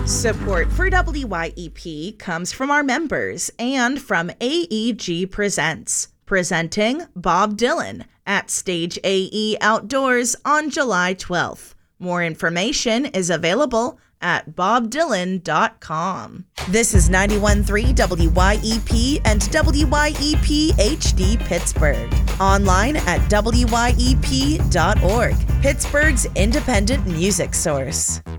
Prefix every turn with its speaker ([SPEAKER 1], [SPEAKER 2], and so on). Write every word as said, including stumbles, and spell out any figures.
[SPEAKER 1] Support for W Y E P comes from our members and from A E G Presents, presenting Bob Dylan at Stage A E Outdoors on July twelfth. More information is available at bob dylan dot com. This is ninety-one point three W Y E P and W Y E P H D Pittsburgh. Online at W Y E P dot org, Pittsburgh's independent music source.